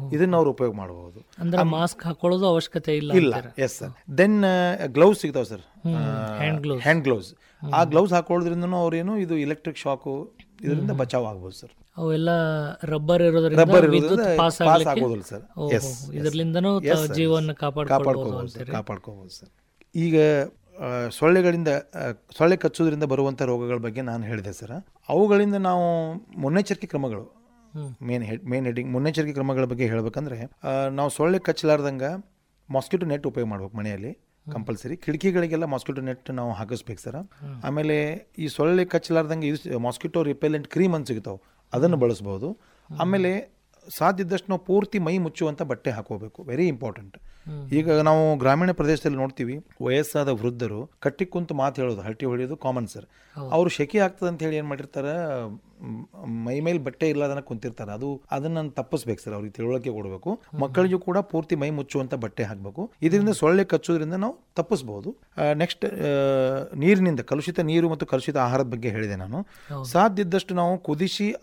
ಇದನ್ನ ಅವ್ರು ಉಪಯೋಗ ಮಾಡಬಹುದು. ಅಂದ್ರೆ ಮಾಸ್ಕ್ ಹಾಕೊಳ್ಳೋದು ಅವಶ್ಯಕತೆ ಇಲ್ಲ. Yes sir. ದೆನ್ ಗ್ಲೌಸ್ ಸಿಗ್ತಾವೆ ಸರ್, ಹ್ಯಾಂಡ್ ಗ್ಲೌಸ್. ಆ ಗ್ಲೌಸ್ ಹಾಕೊಳ್ಳೋದ್ರಿಂದ ಅವ್ರೇನು ಇದು ಎಲೆಕ್ಟ್ರಿಕ್ ಶಾಕು ಇದರಿಂದ ಬಚಾವ್ ಆಗ್ಬೋದು ಸರ್. ಅವೆಲ್ಲ ರಬ್ಬರ್ ಇರೋದ್ರಿಂದ ಪಾಸ್ ಆಗೋದಿಲ್ಲ ಸರ್. ಇದರಿಂದನೂ ಜೀವನ ಕಾಪಾಡ್ಕೋಬಹುದು ಸರ್. ಈಗ ಸೊಳ್ಳೆ ಕಚ್ಚೋದ್ರಿಂದ ಬರುವಂಥ ರೋಗಗಳ ಬಗ್ಗೆ ನಾನು ಹೇಳಿದೆ ಸರ್. ಅವುಗಳಿಂದ ನಾವು ಮುನ್ನೆಚ್ಚರಿಕೆ ಕ್ರಮಗಳು, ಮೇನ್ ಹೆಡಿಂಗ್ ಮುನ್ನೆಚ್ಚರಿಕೆ ಕ್ರಮಗಳ ಬಗ್ಗೆ ಹೇಳ್ಬೇಕಂದ್ರೆ, ನಾವು ಸೊಳ್ಳೆ ಕಚ್ಚಲಾರ್ದಂಗೆ ಮಾಸ್ಕಿಟೋ ನೆಟ್ ಉಪಯೋಗ ಮಾಡ್ಬೇಕು ಮನೆಯಲ್ಲಿ ಕಂಪಲ್ಸರಿ. ಕಿಟಕಿಗಳಿಗೆಲ್ಲ ಮಾಸ್ಕಿಟೋ ನೆಟ್ ನಾವು ಹಾಕಿಸ್ಬೇಕು ಸರ್. ಆಮೇಲೆ ಈ ಸೊಳ್ಳೆ ಕಚ್ಚಲಾರ್ದಂಗೆ ಮಾಸ್ಕಿಟೋ ರಿಪೆಲೆಂಟ್ ಕ್ರೀಮ್ ಅಂತ ಸಿಗ್ತಾವೆ, ಅದನ್ನು ಬಳಸ್ಬೋದು. ಆಮೇಲೆ ಸಾಧ್ಯ ಇದ್ದಷ್ಟು ನಾವು ಪೂರ್ತಿ ಮೈ ಮುಚ್ಚುವಂಥ ಬಟ್ಟೆ ಹಾಕೋಬೇಕು, ವೆರಿ ಇಂಪಾರ್ಟೆಂಟ್. ಈಗ ನಾವು ಗ್ರಾಮೀಣ ಪ್ರದೇಶದಲ್ಲಿ ನೋಡ್ತೀವಿ, ವಯಸ್ಸಾದ ವೃದ್ಧರು ಕಟ್ಟಿ ಕುಂತು ಮಾತು ಹೇಳೋದು, ಹರಟಿ ಹೊಡೆಯೋದು ಕಾಮನ್ ಸರ್. ಅವರು ಶೆಕೆ ಆಗ್ತದೆ ಅಂತ ಹೇಳಿ ಏನು ಮಾಡಿರ್ತಾರೆ, ಮೈ ಮೇಲೆ ಬಟ್ಟೆ ಇಲ್ಲದನ್ನ ಕುಂತಿರ್ತಾರೆ. ಅದನ್ನ ತಪ್ಪಿಸ್ಬೇಕು ಸರ್, ಅವ್ರಿಗೆ ತಿಳುವಳಿಕೆ ಕೊಡಬೇಕು. ಮಕ್ಕಳಿಗೂ ಕೂಡ ಪೂರ್ತಿ ಮೈ ಮುಚ್ಚುವಂಥ ಬಟ್ಟೆ ಹಾಕಬೇಕು. ಇದರಿಂದ ಸೊಳ್ಳೆ ಕಚ್ಚೋದ್ರಿಂದ ನಾವು ತಪ್ಪಿಸ್ಬೋದು. ನೆಕ್ಸ್ಟ್, ನೀರಿನಿಂದ ಕಲುಷಿತ ನೀರು ಮತ್ತು ಕಲುಷಿತ ಆಹಾರದ ಬಗ್ಗೆ ಹೇಳಿದೆ ನಾನು. ಸಾಧ್ಯ ಇದ್ದಷ್ಟು ನಾವು ಕುದಿಸಿ